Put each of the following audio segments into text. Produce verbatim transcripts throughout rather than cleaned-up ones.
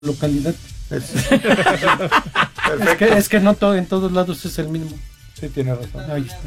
localidad. Es, es, que, es que no todo, en todos lados es el mismo. Sí, tiene razón. Ahí está.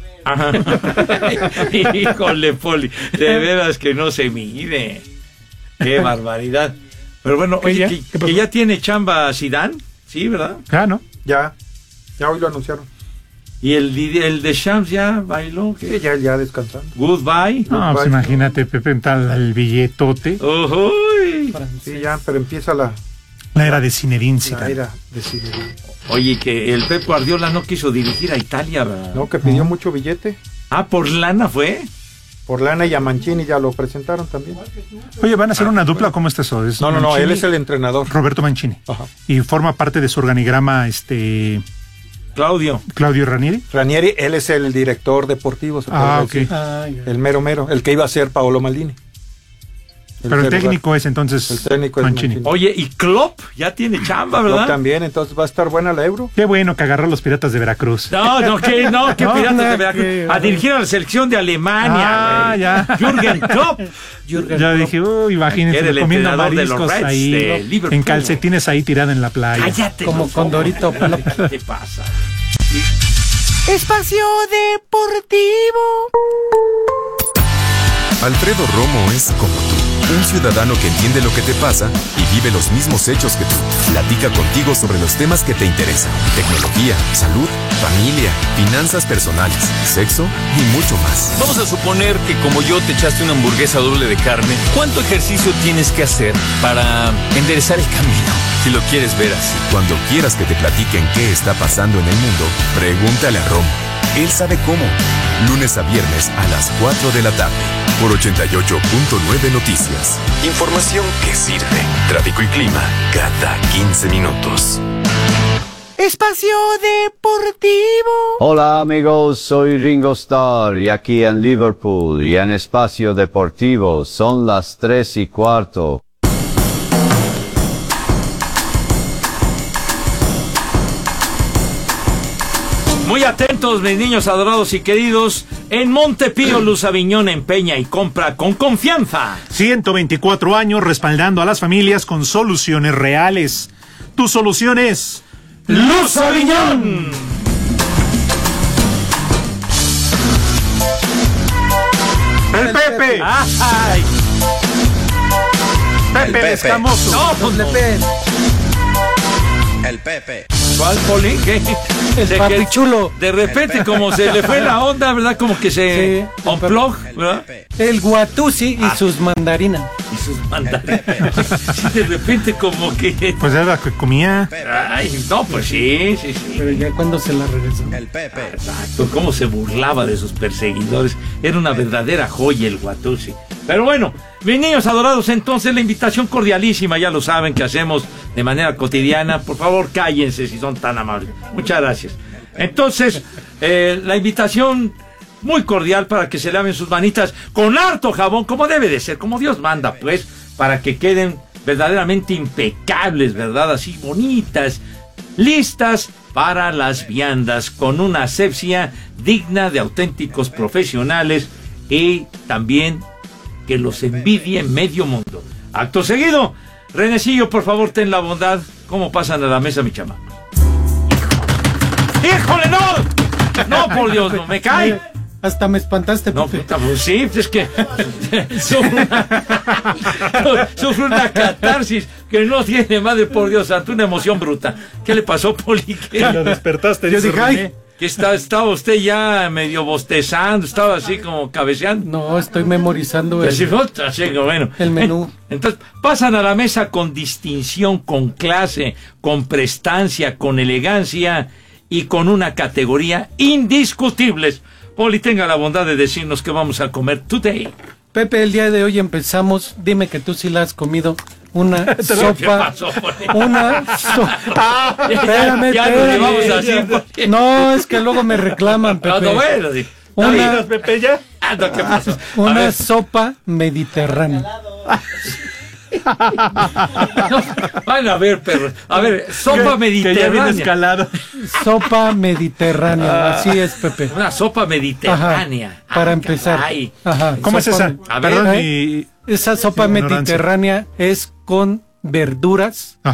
Ajá. Híjole, Poli, de veras que no se mide. Qué barbaridad. Pero bueno, oye, que, que ya tiene chamba Zidane, ¿sí, verdad? Ah, ¿no? Ya, ya hoy lo anunciaron. ¿Y el, el de Shams ya bailó? ¿Qué? Sí, ya, ya descansando. Goodbye. No, pues imagínate, Pepe, en tal el billetote. Uy. Sí, ya, pero empieza la... La era de Zinedine Zidane. La era de Zinedine. Oye, que el Pep Guardiola no quiso dirigir a Italia, ¿verdad? No, que pidió uh-huh. mucho billete. Ah, ¿por lana fue? Por lana, y a Mancini ya lo presentaron también. Oye, ¿van a hacer ah, una dupla? ¿Cómo es eso? ¿Es no, no, Mancini, no, él es el entrenador. Roberto Mancini. Ajá. Y forma parte de su organigrama, este... Claudio. Claudio Ranieri. Ranieri, él es el director deportivo, se ah, ok. Ah, el mero mero, el que iba a ser Paolo Maldini. El Pero el técnico lugar. es entonces el técnico Mancini. Es Mancini. Oye, y Klopp ya tiene chamba, ¿verdad? Klopp también, entonces va a estar buena la Euro. Qué bueno que agarró a los Piratas de Veracruz. No, no, que no, que no, Piratas no, de Veracruz. Que, a dirigir a la selección de Alemania. Ah, ya. Jürgen Klopp. Jürgen ya Klopp. Dije, uy, imagínense, comiendo mariscos de ahí, en calcetines ahí tirada en la playa. Cállate. Como Condorito. ¿Qué te pasa? Espacio Deportivo. Alfredo Romo es como tú, un ciudadano que entiende lo que te pasa y vive los mismos hechos que tú. Platica contigo sobre los temas que te interesan: tecnología, salud, familia, finanzas personales, sexo y mucho más. Vamos a suponer que como yo te echaste una hamburguesa doble de carne. ¿Cuánto ejercicio tienes que hacer para enderezar el camino? Si lo quieres ver así. Cuando quieras que te platiquen qué está pasando en el mundo, pregúntale a Romo. Él sabe cómo. Lunes a viernes a las cuatro de la tarde. Por ochenta y ocho punto nueve Noticias. Información que sirve. Tráfico y clima cada quince minutos. Espacio Deportivo. Hola amigos, soy Ringo Starr y aquí en Liverpool y en Espacio Deportivo son las tres y cuarto. Muy atentos, mis niños adorados y queridos. En Montepío, Luz Aviñón empeña y compra con confianza. ciento veinticuatro años respaldando a las familias con soluciones reales. Tu solución es Luz Aviñón. El Pepe. Ay. Pepe, Pepe. Escamoso. No, pues no. Pepe. El Pepe. ¿Cuál, Poli? ¿Qué? El papichulo. De repente, como se le fue la onda, ¿verdad? Como que se sí, unplug, ¿verdad? El guatusi y ah. sus mandarinas. Y sus mandarinas. Sí, de repente como que... Pues era que comía. Ay, no, pues sí, sí, sí. Pero ya cuando se la regresó. El Pepe. Exacto, cómo se burlaba de sus perseguidores. Era una verdadera joya el guatusi. Pero bueno, mis niños adorados, entonces la invitación cordialísima, ya lo saben, que hacemos de manera cotidiana. Por favor, cállense si son tan amables. Muchas gracias. Entonces, eh, la invitación muy cordial para que se laven sus manitas con harto jabón, como debe de ser, como Dios manda, pues, para que queden verdaderamente impecables, ¿verdad? Así bonitas, listas para las viandas, con una asepsia digna de auténticos profesionales y también que los envidie medio mundo. Acto seguido, Renecillo, por favor, ten la bondad. ¿Cómo pasan a la mesa, mi chama? ¡Híjole, no! No, por Dios, no, me cae. Hasta me espantaste, no, Pepe. Puta, pues sí, es que sufro una, sufro una catarsis que no tiene, madre por Dios santo, una emoción bruta. ¿Qué le pasó, Poli? ¿Qué? Lo despertaste. Yo dije, ay. Que está, estaba usted ya medio bostezando, estaba así como cabeceando. No, estoy memorizando el, así, así, bueno. el menú. Entonces, pasan a la mesa con distinción, con clase, con prestancia, con elegancia y con una categoría indiscutibles. Poli, tenga la bondad de decirnos qué vamos a comer today. Pepe, el día de hoy empezamos. Dime que tú sí la has comido. Una sopa. Pasó, una sopa. Espérame, ya espérame. Nos así, no, es que luego me reclaman, Pepe. No, no, bueno, sí. Una, Pepe, ya. Ah, no, ¿qué pasa? Una sopa mediterránea. No, van a ver, perros. A ver, sopa mediterránea. Que escalado. Sopa mediterránea, ah, así es, Pepe. Una sopa mediterránea. Ajá, para ah, empezar. Ajá. ¿Cómo sopa, es esa? A ver, Perdón, ¿eh? mi... Esa sopa mediterránea es con verduras,